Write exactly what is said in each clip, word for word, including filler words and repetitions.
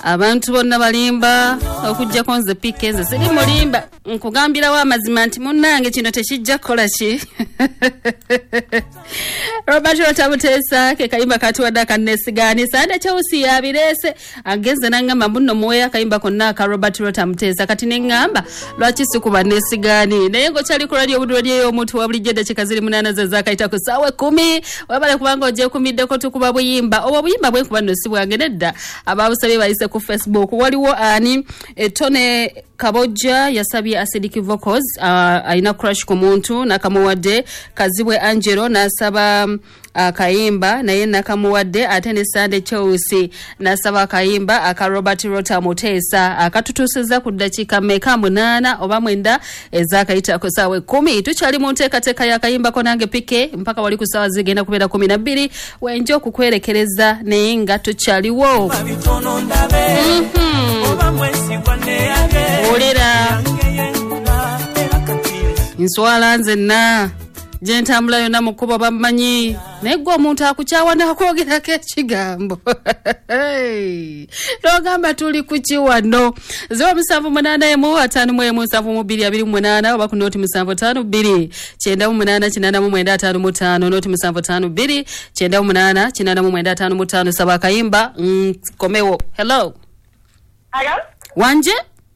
abantu bonna balimba okujja konze pikenze siri mulimba nkugambira wa mazima nti munnange kino tekijja kola ki Robert Rotamutesa ke kayimba katuwadde akanesigani sande Chelsea yabirese agenze nangamba munno moya kayimba konna ka Robert Rotamutesa kati nengamba lwaki sikuba nesigani naye ngo kyali ku radio budwali yo omuntu wabulijje dakika ziri munana zaza kayita ku sawe kumi wabale kubanga oje kumiddeko tukuba buyimba obo buyimba bwe kuba nosi bwange nedda ababusabe bayise ku Facebook waliwo ani etone Kabojja yasabye acidic vocals uh, aina crush ku muntu nakamuwadde Kazibwe Angelo nasaba uh, kayimba naye nakamuwadde atene Sande Chelsea nasaba kayimba aka Robert Rotamutesa akatutusiza ku dakika meka munana oba mwenda ezakayita ku sawe kumi tukyali mu nteekateeka ya kayimba ko nange pike mpaka wali ku sawa zigenda kubeera kumi na bbiri wenje okukwerekereza naye nga tukyaliwo Olera Nswala nzenna jentambula yonna mukuba bamanyi neggo omuntu akukyawa nakwogera ekigambo Logamba tuli kukiwano zero musanvu munana emu ataano mu emu musanvu mu bbiri abiri mu munana oba ku noti musanvu ttaano bbiri kyenda mu munana kinana mu mwenda ataano mu ttaano noti musanvu ttaano bbiri kyenda mu munana kinana mu mwenda ataano mu ttaano saba kayimba komewo. Hello Hello Wanje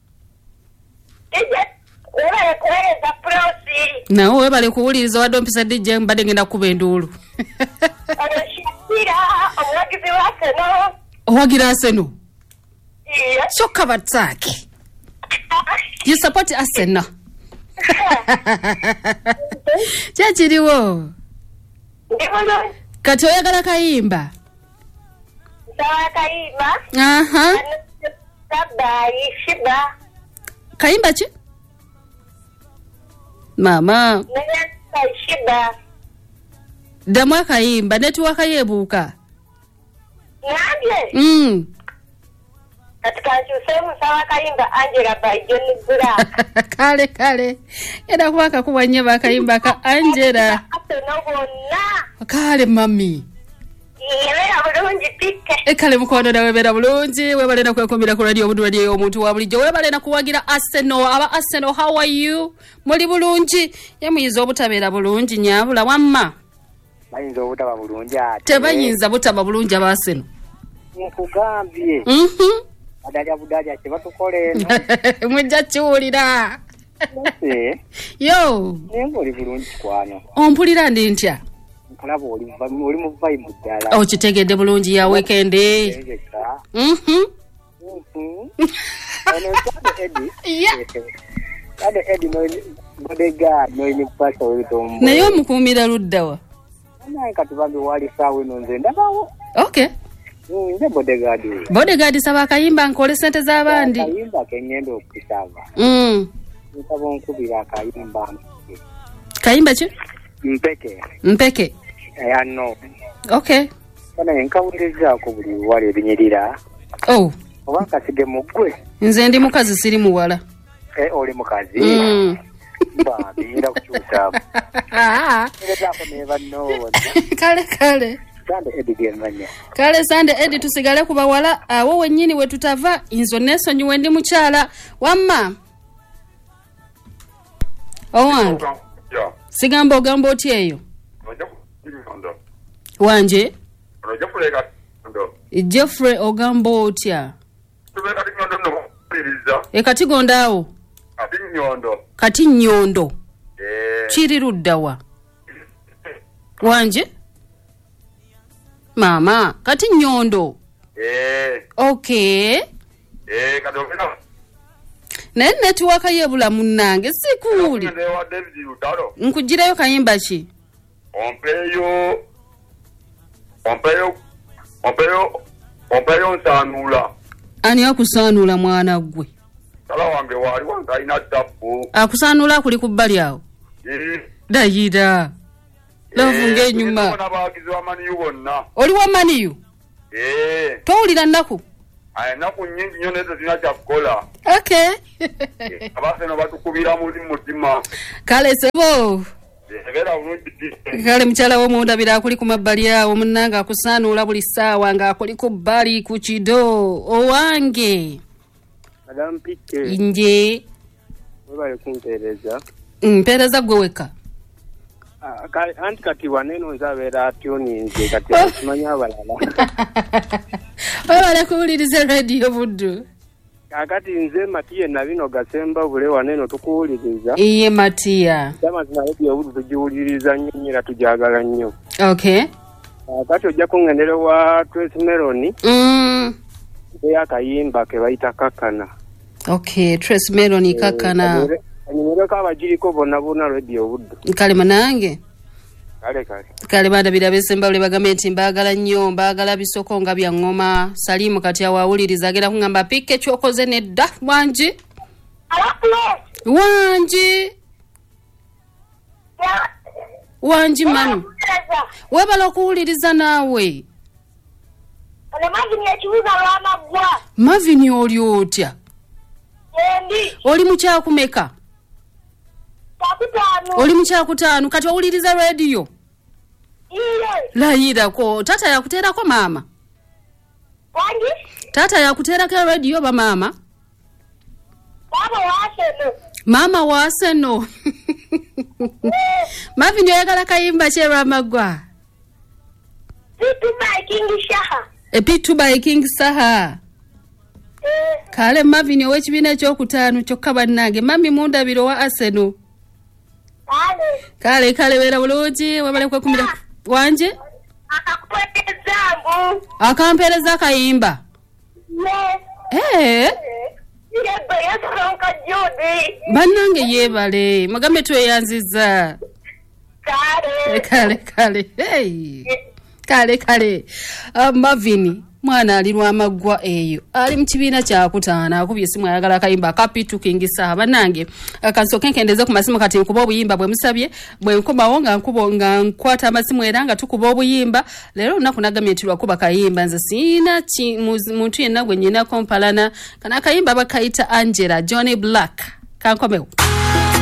Ije Uwe kuweza prosi Na uwe bale kuwuliriza wadde mpisa D J mbadde ngenda kuba enduulu Shakira omuwagizi wa Arsenal owagira Arsenal Iya Kyokka battaake You support Arsenal Kyakiriwo Ndikuno Kati oyagala kayimba Sawa kayimba Aha Sabai Shiba Kayimba ki? Mama Nene Shiba Damwa kayimba networka yebuuka Nambye Mm katika chusemu sawa kayimba Angela by John Bura Kale kale Eda kubaka kuba nnyo bakayimba ka Angela Arsenal bonna Kale mami Yewera bulungi pike Ekale mukono na webera bulungi webale na kwekomera ku radio obudu radio omuntu wa bulijjo webale na kuwagira Arsenal aba Arsenal how are you muli bulungi yamuyiza obutabeera bulungi nyabula wamma bayinza obutaba bulungi ate tebayinza butaba bulungi aba Arsenal nkugambye mhm adaja budaja kibatukole mujja kiwulira eh yo nembo oli bulungi kwano ompulira ndi ntya kulaba oli oli mu vibe mudala okitegedde bulungi ya weekend mhm mhm ano sade edi yeah sade edi no bodega no ni pasa wetombo naye omukuumira luddawa naye katubambi wali sawe nonze ndabawo okay nze bodega di bodyguard saba kayimba nkole sente z'abandi kayimba kengendo okisaba mm nkabo nkubira kayimba kayimba ki mpeke mpeke ya no okay kana enkawuliriza ko buli wale ebinyirira oh oba kasige mugwe nze ndi mukazi siri muwala eh oli mukazi mm ba bira kuchuta ngira ko neva no kale kale Sande Edi gemanya kale Sande Edi tusigale kuba wala awo wenyini we tutava inzo neso nyuwe ndi mukyala wamma owange ya sigamba ogamba oti eyo wanje Roja kulega ndo Jeffrey ogamba otya tubeka tinyondo no kuriza e kati gondawo ati nyondo kati nyondo eh kiri luddawa wanje mama kati nyondo eh okay eh kadokena naye network yebula munnange sikuli ne wa David Utaro nkugirayo kayimba ki ompeyo ompeyo ompeyo ompeyo nsanula ani akusaanula mwana gwe sala wange wali wanga ina tapu akusaanula kuli ku bbali awo eh dayira lovunga enyuma ona bagizi wa mani yubonna oli wa maniyu eh towulira nnaku aya naku nyingi nyo nezo zina kyakukola okay abaseno batukubira muli mutima kale sebo Egera unundi. Kale mchala wo mundabira akuli ku mabbali awo munnanga akusaanula buli ssaawa nga akuli ku bbali ku kido owange. Madam Pike. Nje. Webale kumpereza. Mpereza gwe weka. Ah, anti kati waneno nzabeera tuninze kati asimanya abalala. Webale kuwuliriza radio Buddu. Kakati nze Matiya nabino gasemba bule waneno tukuwuliriza. Iye Matiya. Kama zina radio Buddu tujiwuliriza nnyo nyira tujagala nnyo. Okay. Kati ojja kungendere wa Trace Meloni. Mm. Ya kayimba ke bayita kakana. Okay, Trace Meloni kakana. Nimero ka bajiriko bonna bonna radio Buddu. Kale manange. Kale kale. Kale bada birabesemba ule bagamenti mbagala nnyo mbagala bisoko nga bya ngoma. Salimu kati awawuliriza agera kungamba Pike chokoze nedda wanji. Wanji. Wanji mami. Webala kuwuliriza nawe. Ole Mavini yachibuza lwamagwa. Mavini oli otya? Endi. Oli mukyakumeka? Takutano. Oli mukyakutaano kati owuliriza radio? Iye. Layirako tata yakuteerako maama? Wangi? Tata yakuteerako radio ba maama? Baba waseno. Mama waseno. Mavini oyagala kayimba kyerwamagwa? Pitu by King Shaha. Epitu by King Saha. Eh. Kale Mavini ow'ekibiina ekyokutaano kyokka bannange mami mundabiro wa Arsenal. Kale. Kale kale beera bulungi webale kwekumira wanje. Akakukwete zambu. Akampereza kayimba. Yes. Eh. Yeba yasonka Jodi. Bannange yeebale mugambe tweyanziza. Kale. Kale kale hey. Kale kale uh, Mavini mwana ali lwamagwa eyo ali mu kibiina kyakutaana akubye simu ayagala kayimba kapitu kingisa bannange akansoke nkendeze ku masimu kati nkuba obuyimba bwe musabye bwe nkomawo nga nkubo nga nkwata amasimu era nga tukuba obuyimba leero lunaku nagametirwa kuba kayimba nze siina muntu yenna gwe nyina kompalana kana kayimba bakayita Angela Johnny Black kankomewo.